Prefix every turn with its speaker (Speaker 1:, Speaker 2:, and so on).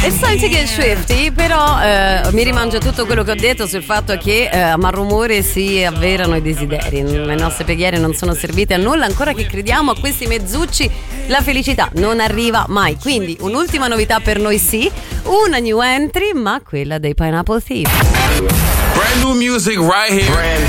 Speaker 1: It's time to get swifty, però mi rimangio tutto quello che ho detto sul fatto che a malrumore si avverano i desideri. Le nostre preghiere non sono servite a nulla, ancora che crediamo a questi mezzucci la felicità non arriva mai. Quindi un'ultima novità per noi sì, una new entry, ma quella dei Pineapple Thief.
Speaker 2: Brand new music right here.